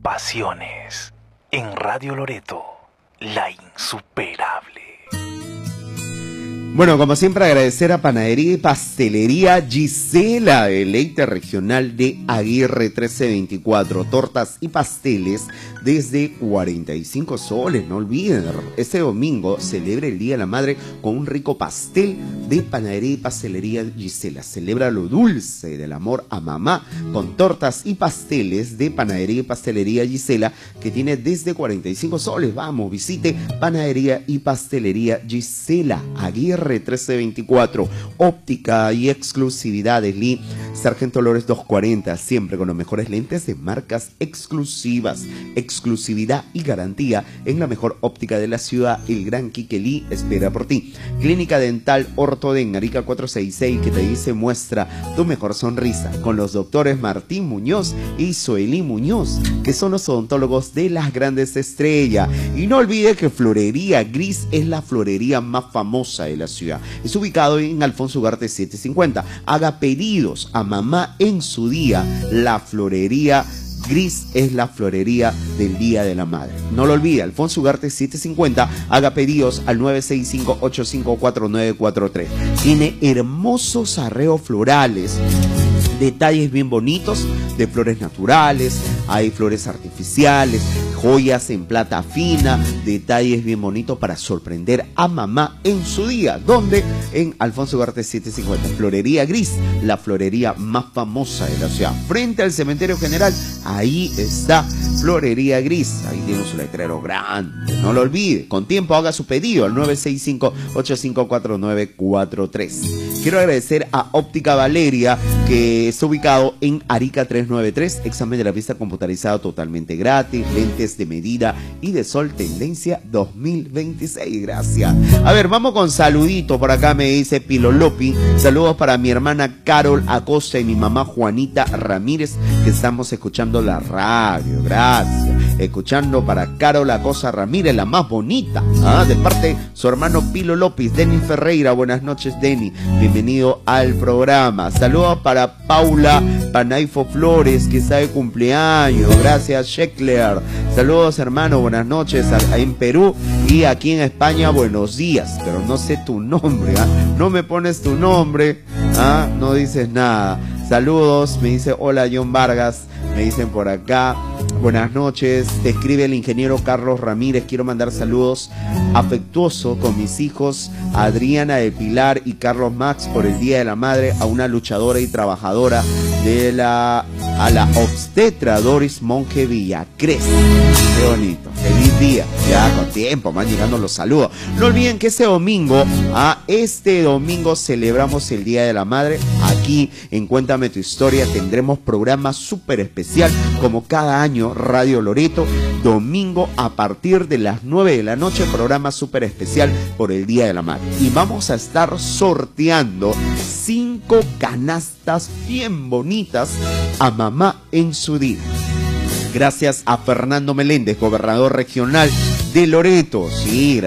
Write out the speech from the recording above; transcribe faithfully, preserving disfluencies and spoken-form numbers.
pasiones. En Radio Loreto, la insuperable. Bueno, como siempre, agradecer a Panadería y Pastelería Gisela, deleite regional de Aguirre trece veinticuatro. Tortas y pasteles desde cuarenta y cinco soles. No olviden, este domingo celebra el Día de la Madre con un rico pastel de Panadería y Pastelería Gisela. Celebra lo dulce del amor a mamá con tortas y pasteles de Panadería y Pastelería Gisela, que tiene desde cuarenta y cinco soles. Vamos, visite Panadería y Pastelería Gisela, Aguirre trece veinticuatro. Óptica y exclusividad de Lee Sargento Lores doscientos cuarenta, siempre con los mejores lentes de marcas exclusivas. Exclusividad y garantía en la mejor óptica de la ciudad. El Gran Quique Lee espera por ti. Clínica Dental Ortoden, Arica cuatrocientos sesenta y seis, que te dice muestra tu mejor sonrisa, con los doctores Martín Muñoz y Zoelí Muñoz, que son los odontólogos de las grandes estrellas. Y no olvides que Florería Gris es la florería más famosa de la ciudad. Es ubicado en Alfonso Ugarte setecientos cincuenta. Haga pedidos a mamá en su día. La Florería Gris es la florería del Día de la Madre. No lo olvide, Alfonso Ugarte setecientos cincuenta. Haga pedidos al nueve seis cinco, ocho cinco cuatro, nueve cuatro tres. Tiene hermosos arreos florales, detalles bien bonitos de flores naturales, hay flores artificiales, joyas en plata fina, detalles bien bonitos para sorprender a mamá en su día. ¿Dónde? En Alfonso Ugarte setecientos cincuenta. Florería Gris, la florería más famosa de la ciudad. Frente al Cementerio General, ahí está Florería Gris. Ahí tiene su letrero grande. No lo olvide. Con tiempo haga su pedido al nueve seis cinco, ocho cinco cuatro, nueve cuatro tres. Quiero agradecer a Óptica Valeria, que está ubicado en Arica trescientos noventa y tres. Examen de la vista computarizado totalmente gratis. Lentes de medida y de sol tendencia dos mil veintiséis. Gracias. A ver, vamos con saludito. Por acá me dice Pilo Lopi. Saludos para mi hermana Carol Acosta y mi mamá Juanita Ramírez, que estamos escuchando la radio. Gracias. Escuchando para Carol Acosta Ramírez, la más bonita, ¿ah? De parte de su hermano Pilo López. Denny Ferreira, buenas noches, Denny. Bienvenido al programa. Saludos para Paula Panaifo Flores, que está de cumpleaños. Gracias, Sheckler. Saludos, hermano, buenas noches a, a, en Perú, y aquí en España, buenos días. Pero no sé tu nombre, ¿ah? No me pones tu nombre, ¿ah? No dices nada. Saludos, me dice hola John Vargas, me dicen por acá. Buenas noches, te escribe el ingeniero Carlos Ramírez. Quiero mandar saludos afectuosos con mis hijos Adriana de Pilar y Carlos Max por el Día de la Madre, a una luchadora y trabajadora de la a la obstetra Doris Monge Villacres. Qué bonito, feliz día. Ya con tiempo van llegando los saludos. No olviden que este domingo, a este domingo celebramos el Día de la Madre. Aquí en Cuéntame tu Historia tendremos programa súper especial, como cada año. Radio Loreto, domingo a partir de las nueve de la noche, programa súper especial por el Día de la Madre. Y vamos a estar sorteando cinco canastas bien bonitas a mamá en su día. Gracias a Fernando Meléndez, gobernador regional de Loreto. Sí,